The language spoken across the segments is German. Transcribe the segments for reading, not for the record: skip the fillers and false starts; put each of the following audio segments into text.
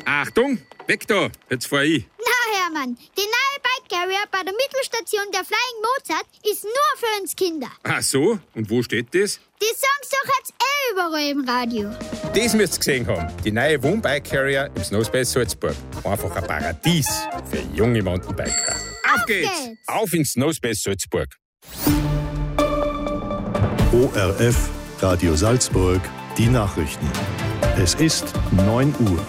Achtung, weg da, jetzt fahr ich. Na Hermann, die neue Bike Carrier bei der Mittelstation der Flying Mozart ist nur für uns Kinder. Ach so, und wo steht das? Die sagen's doch jetzt überall im Radio. Das müsst ihr gesehen haben. Die neue Wohnbike Carrier im Snowspace Salzburg. Einfach ein Paradies für junge Mountainbiker. Auf geht's! Auf ins Snowspace Salzburg. ORF Radio Salzburg, die Nachrichten. Es ist 9 Uhr.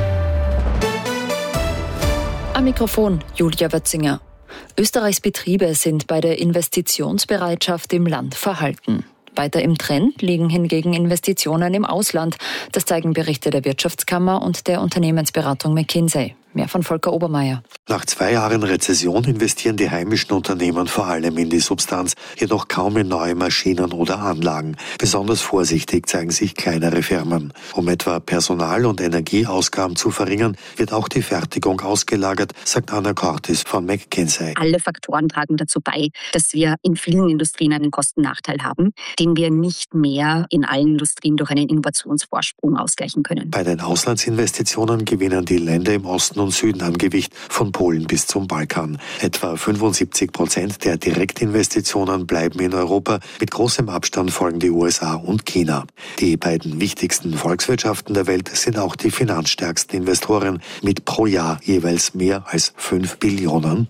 Am Mikrofon Julia Wötzinger. Österreichs Betriebe sind bei der Investitionsbereitschaft im Land verhalten. Weiter im Trend liegen hingegen Investitionen im Ausland. Das zeigen Berichte der Wirtschaftskammer und der Unternehmensberatung McKinsey. Mehr von Volker Obermeier. Nach 2 Jahren Rezession investieren die heimischen Unternehmen vor allem in die Substanz, jedoch kaum in neue Maschinen oder Anlagen. Besonders vorsichtig zeigen sich kleinere Firmen. Um etwa Personal- und Energieausgaben zu verringern, wird auch die Fertigung ausgelagert, sagt Anna Cortis von McKinsey. Alle Faktoren tragen dazu bei, dass wir in vielen Industrien einen Kostennachteil haben, den wir nicht mehr in allen Industrien durch einen Innovationsvorsprung ausgleichen können. Bei den Auslandsinvestitionen gewinnen die Länder im Osten und Süden an Gewicht, von Polen bis zum Balkan. Etwa 75% der Direktinvestitionen bleiben in Europa. Mit großem Abstand folgen die USA und China. Die beiden wichtigsten Volkswirtschaften der Welt sind auch die finanzstärksten Investoren mit pro Jahr jeweils mehr als $5 Billionen.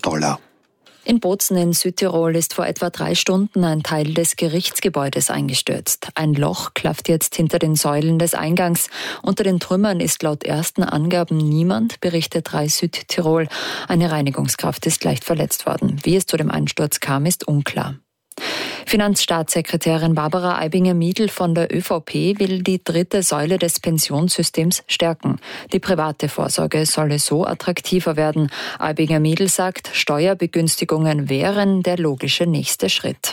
In Bozen in Südtirol ist vor etwa 3 Stunden ein Teil des Gerichtsgebäudes eingestürzt. Ein Loch klafft jetzt hinter den Säulen des Eingangs. Unter den Trümmern ist laut ersten Angaben niemand, berichtet 3 Südtirol. Eine Reinigungskraft ist leicht verletzt worden. Wie es zu dem Einsturz kam, ist unklar. Finanzstaatssekretärin Barbara Aibinger-Miedl von der ÖVP will die 3. Säule des Pensionssystems stärken. Die private Vorsorge solle so attraktiver werden. Aibinger-Miedl sagt, Steuerbegünstigungen wären der logische nächste Schritt.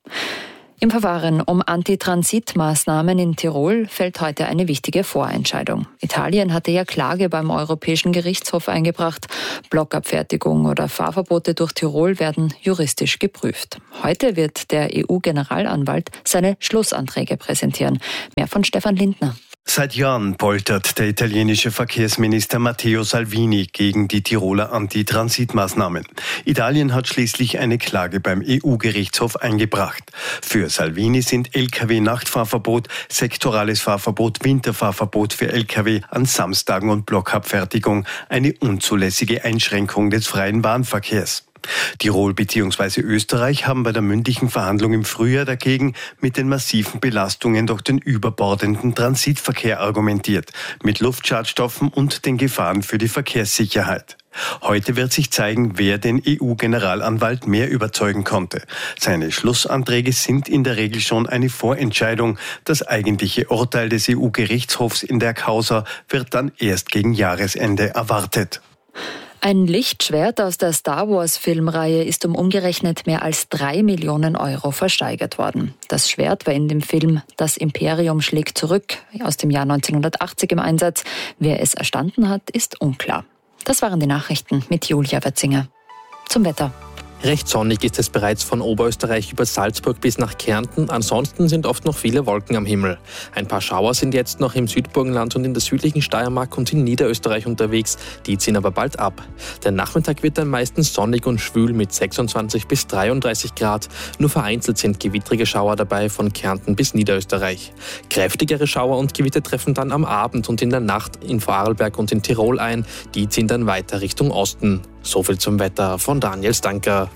Im Verfahren um Antitransitmaßnahmen in Tirol fällt heute eine wichtige Vorentscheidung. Italien hatte ja Klage beim Europäischen Gerichtshof eingebracht. Blockabfertigung oder Fahrverbote durch Tirol werden juristisch geprüft. Heute wird der EU-Generalanwalt seine Schlussanträge präsentieren. Mehr von Stefan Lindner. Seit Jahren poltert der italienische Verkehrsminister Matteo Salvini gegen die Tiroler Antitransitmaßnahmen. Italien hat schließlich eine Klage beim EU-Gerichtshof eingebracht. Für Salvini sind Lkw-Nachtfahrverbot, sektorales Fahrverbot, Winterfahrverbot für Lkw an Samstagen und Blockabfertigung eine unzulässige Einschränkung des freien Bahnverkehrs. Tirol bzw. Österreich haben bei der mündlichen Verhandlung im Frühjahr dagegen mit den massiven Belastungen durch den überbordenden Transitverkehr argumentiert, mit Luftschadstoffen und den Gefahren für die Verkehrssicherheit. Heute wird sich zeigen, wer den EU-Generalanwalt mehr überzeugen konnte. Seine Schlussanträge sind in der Regel schon eine Vorentscheidung. Das eigentliche Urteil des EU-Gerichtshofs in der Causa wird dann erst gegen Jahresende erwartet. Ein Lichtschwert aus der Star-Wars-Filmreihe ist um umgerechnet mehr als 3 Millionen Euro versteigert worden. Das Schwert war in dem Film Das Imperium schlägt zurück aus dem Jahr 1980 im Einsatz. Wer es erstanden hat, ist unklar. Das waren die Nachrichten mit Julia Wötzinger. Zum Wetter. Recht sonnig ist es bereits von Oberösterreich über Salzburg bis nach Kärnten. Ansonsten sind oft noch viele Wolken am Himmel. Ein paar Schauer sind jetzt noch im Südburgenland und in der südlichen Steiermark und in Niederösterreich unterwegs. Die ziehen aber bald ab. Der Nachmittag wird dann meistens sonnig und schwül mit 26 bis 33 Grad. Nur vereinzelt sind gewittrige Schauer dabei von Kärnten bis Niederösterreich. Kräftigere Schauer und Gewitter treffen dann am Abend und in der Nacht in Vorarlberg und in Tirol ein. Die ziehen dann weiter Richtung Osten. So viel zum Wetter von Daniel Stanker.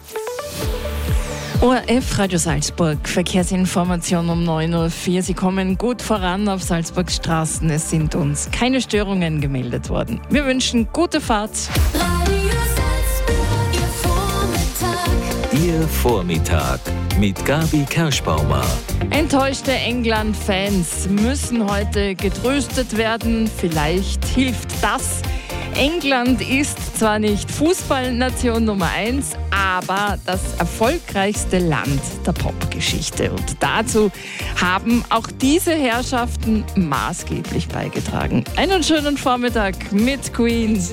ORF Radio Salzburg, Verkehrsinformation um 9.04 Uhr. Sie kommen gut voran auf Salzburgs Straßen. Es sind uns keine Störungen gemeldet worden. Wir wünschen gute Fahrt. Radio Salzburg, Ihr Vormittag mit Gabi Kerschbaumer. Enttäuschte England-Fans müssen heute getröstet werden. Vielleicht hilft das. England ist zwar nicht Fußballnation Nummer 1, aber das erfolgreichste Land der Popgeschichte. Und dazu haben auch diese Herrschaften maßgeblich beigetragen. Einen schönen Vormittag mit Queen.